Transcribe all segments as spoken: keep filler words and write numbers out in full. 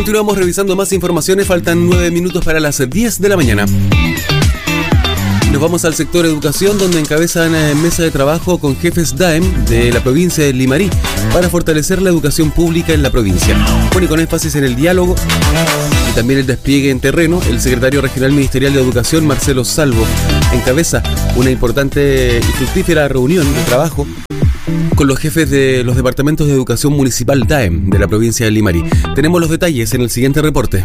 Continuamos revisando más informaciones, faltan nueve minutos para las diez de la mañana. Nos vamos al sector educación, donde encabezan eh, mesa de trabajo con jefes D A E M de la provincia de Limarí para fortalecer la educación pública en la provincia. Pone con énfasis en el diálogo y también el despliegue en terreno. El secretario regional ministerial de Educación, Marcelo Salvo, encabeza una importante y fructífera reunión de trabajo con los jefes de los departamentos de educación municipal D A E M de la provincia de Limarí. Tenemos los detalles en el siguiente reporte.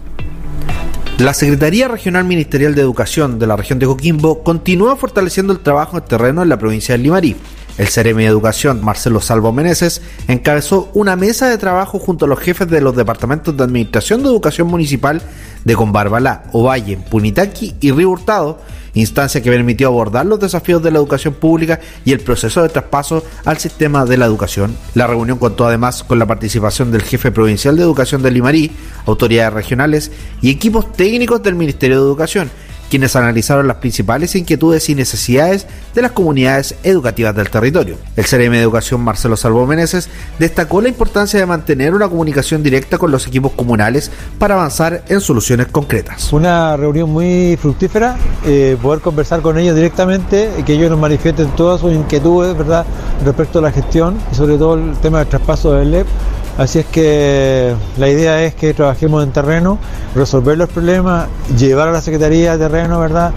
La Secretaría Regional Ministerial de Educación de la región de Coquimbo continúa fortaleciendo el trabajo en terreno en la provincia de Limarí. El Ceremi de Educación, Marcelo Salvo Meneses, encabezó una mesa de trabajo junto a los jefes de los departamentos de Administración de Educación Municipal de Combarbalá, Ovalle, Punitaqui y Río Hurtado, instancia que permitió abordar los desafíos de la educación pública y el proceso de traspaso al sistema de la educación. La reunión contó además con la participación del jefe provincial de Educación de Limarí, autoridades regionales y equipos técnicos del Ministerio de Educación, quienes analizaron las principales inquietudes y necesidades de las comunidades educativas del territorio. El Ceremi de Educación, Marcelo Salvo Meneses, destacó la importancia de mantener una comunicación directa con los equipos comunales para avanzar en soluciones concretas. Una reunión muy fructífera, eh, poder conversar con ellos directamente, que ellos nos manifiesten todas sus inquietudes, ¿verdad?, respecto a la gestión y sobre todo el tema del traspaso del L E P. Así es que la idea es que trabajemos en terreno, resolver los problemas, llevar a la Secretaría a terreno, ¿verdad?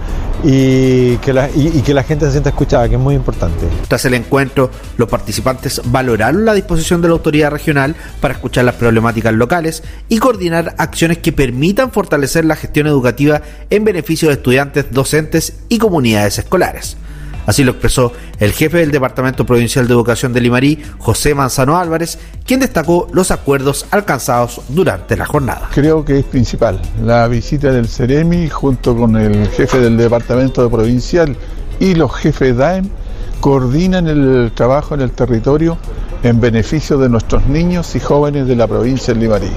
Y que, la, y, y que la gente se sienta escuchada, que es muy importante. Tras el encuentro, los participantes valoraron la disposición de la autoridad regional para escuchar las problemáticas locales y coordinar acciones que permitan fortalecer la gestión educativa en beneficio de estudiantes, docentes y comunidades escolares. Así lo expresó el jefe del Departamento Provincial de Educación de Limarí, José Manzano Álvarez, quien destacó los acuerdos alcanzados durante la jornada. Creo que es principal la visita del Ceremi junto con el jefe del Departamento Provincial y los jefes D A E M coordinan el trabajo en el territorio en beneficio de nuestros niños y jóvenes de la provincia de Limarí.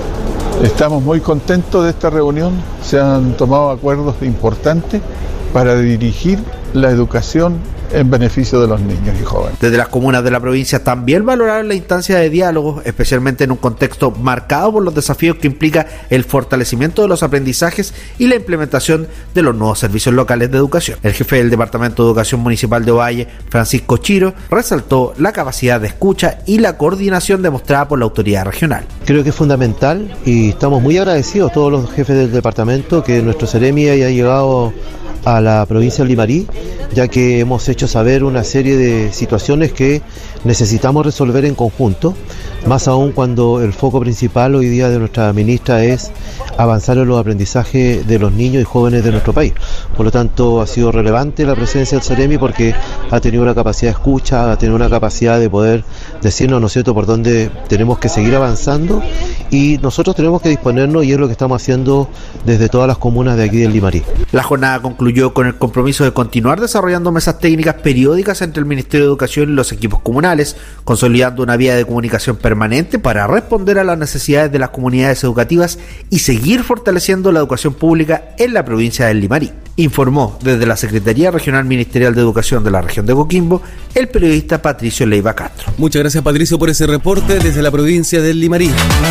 Estamos muy contentos de esta reunión, se han tomado acuerdos importantes para dirigir la educación en beneficio de los niños y jóvenes. Desde las comunas de la provincia también valoraron la instancia de diálogo, especialmente en un contexto marcado por los desafíos que implica el fortalecimiento de los aprendizajes y la implementación de los nuevos servicios locales de educación. El jefe del Departamento de Educación Municipal de Ovalle, Francisco Chiro, resaltó la capacidad de escucha y la coordinación demostrada por la autoridad regional. Creo que es fundamental y estamos muy agradecidos todos los jefes del departamento que nuestro Ceremi haya llegado a la provincia de Limarí, ya que hemos hecho saber una serie de situaciones que necesitamos resolver en conjunto, más aún cuando el foco principal hoy día de nuestra ministra es avanzar en los aprendizajes de los niños y jóvenes de nuestro país. Por lo tanto, ha sido relevante la presencia del Ceremi porque ha tenido una capacidad de escucha, ha tenido una capacidad de poder decirnos, ¿no es cierto?, por dónde tenemos que seguir avanzando, y nosotros tenemos que disponernos, y es lo que estamos haciendo desde todas las comunas de aquí del Limarí. La jornada concluyó con el compromiso de continuar desarrollando mesas técnicas periódicas entre el Ministerio de Educación y los equipos comunales, consolidando una vía de comunicación permanente para responder a las necesidades de las comunidades educativas y seguir fortaleciendo la educación pública en la provincia del Limarí. Informó desde la Secretaría Regional Ministerial de Educación de la región de Coquimbo el periodista Patricio Leiva Castro. Muchas gracias, Patricio, por ese reporte desde la provincia del Limarí.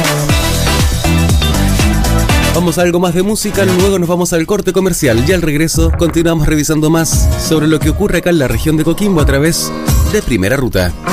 Vamos a algo más de música, luego nos vamos al corte comercial y al regreso continuamos revisando más sobre lo que ocurre acá en la región de Coquimbo a través de Primera Ruta.